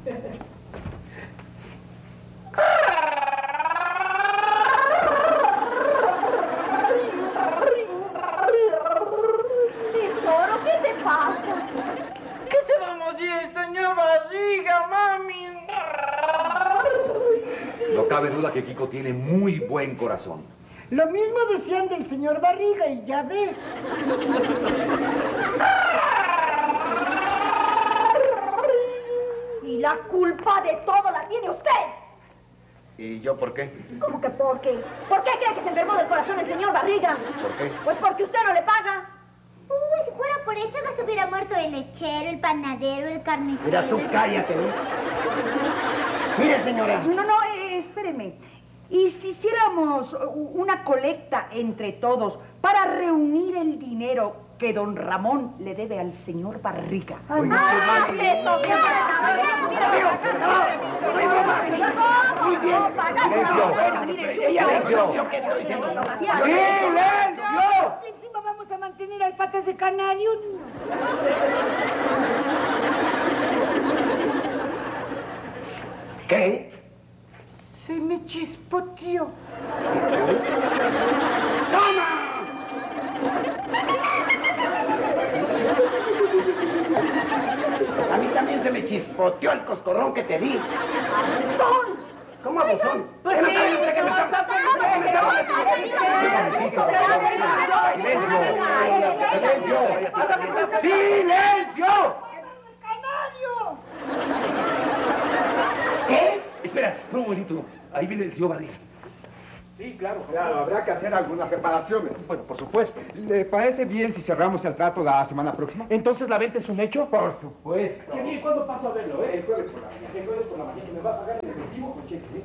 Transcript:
Tesoro, ¿qué te pasa? ¿Qué se va a morir, señor Barriga, mami? No cabe duda que Kiko tiene muy buen corazón. Lo mismo decían del señor Barriga y ya ve. Y la culpa de todo la tiene usted. ¿Y yo por qué? ¿Cómo que por qué? ¿Por qué cree que se enfermó del corazón el señor Barriga? ¿Por qué? Pues porque usted no le paga. Uy, si fuera por eso no se hubiera muerto el lechero, el panadero, el carnicero. Mira, tú cállate, ¿no? Mire, señora. No, espéreme. ¿Y si hiciéramos una colecta entre todos para reunir el dinero que don Ramón le debe al señor Barriga? ¡Ah, eso! Muy bien. ¡Silencio! Y encima vamos a mantener al patas de canario. ¿Qué? Se me chispoteó. A mí también se me chispoteó el coscorrón que te di. ¡Son! ¿Cómo abusón? ¡Silencio! ¡Canario! ¿Qué? Espera, un momentito. Ahí viene el señor Barriga. Sí, claro, habrá que hacer algunas reparaciones. Bueno, por supuesto. ¿Le parece bien si cerramos el trato la semana próxima? ¿Entonces la venta es un hecho? Por supuesto. Qué bien, ¿cuándo paso a verlo, El jueves por la mañana. El jueves por la mañana. ¿Me va a pagar en efectivo o cheque?